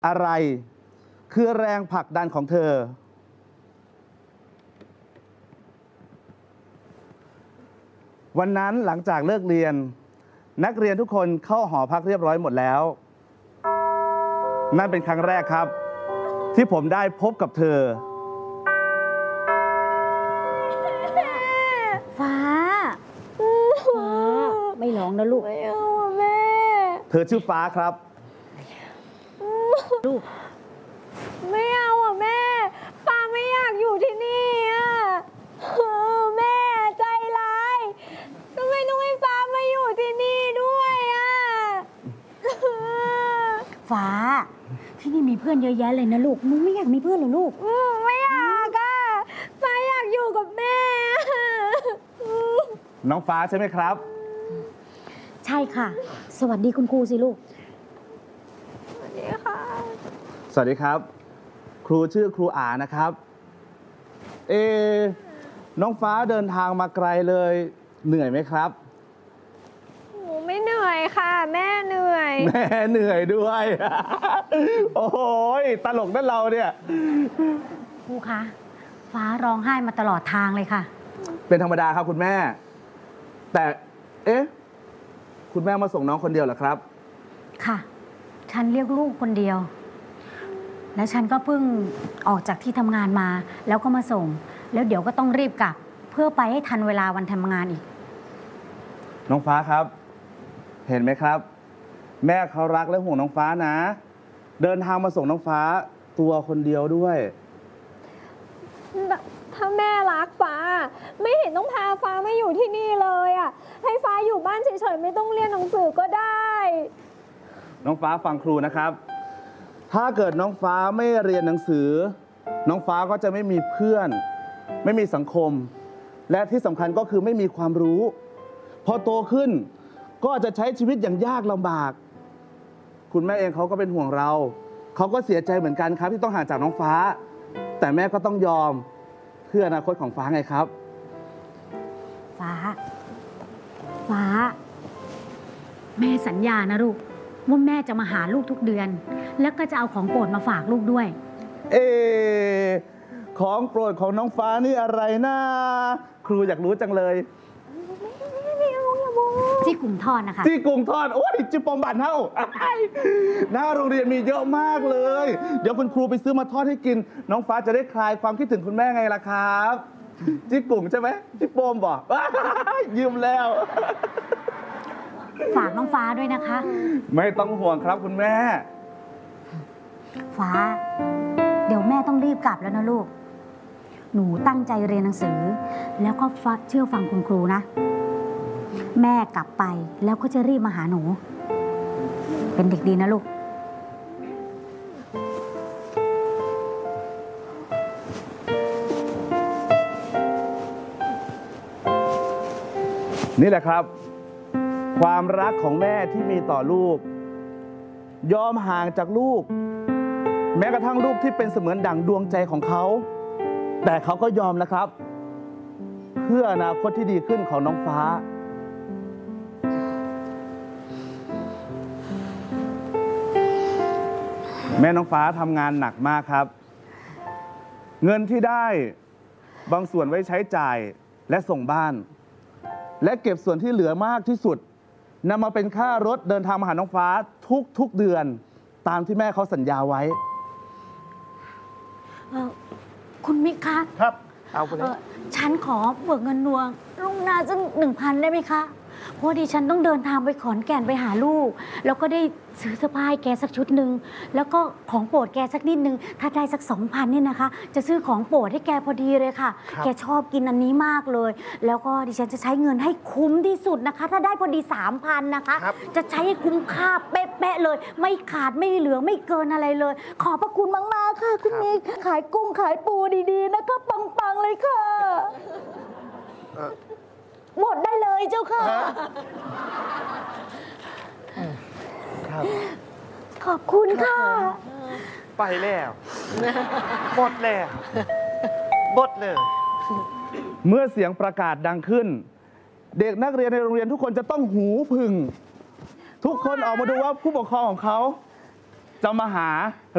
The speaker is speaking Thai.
อะไรคือแรงผลักดันของเธอวันนั้นหลังจากเลิกเรียนนักเรียนทุกคนเข้าหอพักเรียบร้อยหมดแล้วนั่นเป็นครั้งแรกครับที่ผมได้พบกับเธอฟ้าไม่ร้องนะลูกไม่เอาแม่เธอชื่อฟ้าครับลูกไม่เอาแม่ฟ้าไม่อยากอยู่ที่นี่แม่ใจร้ายทำไมต้องให้ฟ้ามาอยู่ที่นี่ด้วยฟ้าที่นี่มีเพื่อนเยอะแยะเลยนะลูกมึงไม่อยากมีเพื่อนเหรอลูกไม่อยากฟ้าอยากอยู่กับแม่น้องฟ้าใช่ไหมครับใช่ค่ะสวัสดีคุณครูสิลูกสวัสดีค่ะสวัสดีครับครูชื่อครูอานะครับน้องฟ้าเดินทางมาไกลเลยเหนื่อยไหมครับหนูไม่เหนื่อยค่ะแม่เหนื่อยแม่เหนื่อยด้วยโอ้โหตลกนั่นเราเนี่ยครูคะฟ้าร้องไห้มาตลอดทางเลยค่ะเป็นธรรมดาครับคุณแม่แต่คุณแม่มาส่งน้องคนเดียวเหรอครับค่ะฉันเรียกลูกคนเดียวและฉันก็เพิ่งออกจากที่ทำงานมาแล้วก็มาส่งแล้วเดี๋ยวก็ต้องรีบกลับเพื่อไปให้ทันเวลาวันทำงานอีกน้องฟ้าครับเห็นไหมครับแม่เขารักและห่วงน้องฟ้านะเดินทางมาส่งน้องฟ้าตัวคนเดียวด้วยถ้าแม่รักฟ้าไม่เห็นต้องพาฟ้ามาอยู่ที่นี่เลยให้ฟ้าอยู่บ้านเฉยๆไม่ต้องเรียนหนังสือก็ได้น้องฟ้าฟังครูนะครับถ้าเกิดน้องฟ้าไม่เรียนหนังสือน้องฟ้าก็จะไม่มีเพื่อนไม่มีสังคมและที่สำคัญก็คือไม่มีความรู้พอโตขึ้นก็จะใช้ชีวิตอย่างยากลำบากคุณแม่เองเขาก็เป็นห่วงเราเขาก็เสียใจเหมือนกันครับที่ต้องห่างจากน้องฟ้าแต่แม่ก็ต้องยอมเพื่ออนาคตของฟ้าไงครับฟ้าแม่สัญญานะลูกว่าแม่จะมาหาลูกทุกเดือนแล้วก็จะเอาของโปรดมาฝากลูกด้วยของโปรดของน้องฟ้านี่อะไรนะครูอยากรู้จังเลยจี้กุ่งทอดนะคะจี้กุ่งทอดโอ้ยจิปอมบันเท่าหน้าโรงเรียนมีเยอะมากเลยเดี๋ยวคุณครูไปซื้อมาทอดให้กินน้องฟ้าจะได้คลายความคิดถึงคุณแม่ไงล่ะครับจี้กุ่งใช่ไหมจิปอมบอกยืมแล้วฝากน้องฟ้าด้วยนะคะไม่ต้องห่วงครับคุณแม่ฟ้าเดี๋ยวแม่ต้องรีบกลับแล้วนะลูกหนูตั้งใจเรียนหนังสือแล้วก็เชื่อฟังคุณครูนะแม่กลับไปแล้วก็จะรีบมาหาหนูเป็นเด็กดีนะลูกนี่แหละครับความรักของแม่ที่มีต่อลูกยอมห่างจากลูกแม้กระทั่งลูกที่เป็นเสมือนดั่งดวงใจของเขาแต่เขาก็ยอมนะครับเพื่ออนาคตที่ดีขึ้นของน้องฟ้าแม่น้องฟ้าทำงานหนักมากครับเงินที่ได้บางส่วนไว้ใช้จ่ายและส่งบ้านและเก็บส่วนที่เหลือมากที่สุดนำมาเป็นค่ารถเดินทางมาหาน้องฟ้าทุกเดือนตามที่แม่เขาสัญญาไว้คุณมิกคะครับเอาไปเลยฉันขอเบิกเงินล่วงหน้าสัก1,000ได้ไหมคะเพราะดิฉันต้องเดินทางไปขอนแก่นไปหาลูกแล้วก็ได้ซื้อเสื้อผ้าให้แกสักชุดหนึ่งแล้วก็ของโปรดแกสักนิดนึงถ้าได้สัก2,000เนี่ยนะคะจะซื้อของโปรดให้แกพอดีเลยค่ะแกชอบกินอันนี้มากเลยแล้วก็ดิฉันจะใช้เงินให้คุ้มที่สุดนะคะถ้าได้พอดี 3,000 นะคะจะใช้ให้คุ้มค่าเป๊ะๆเลยไม่ขาดไม่เหลือไม่เกินอะไรเลยขอบพระคุณมากๆค่ะคุณมิกขายกุ้งขายปูดีๆนะคะปังๆเลยค่ะหมดได้เลยเจ้าค่ะขอบคุณค่ะไปแล้วหมดแล้วหมดเลยเมื่อเสียงประกาศดังขึ้นเด็กนักเรียนในโรงเรียนทุกคนจะต้องหูผึ่งทุกคนออกมาดูว่าผู้ปกครองของเขาจะมาหา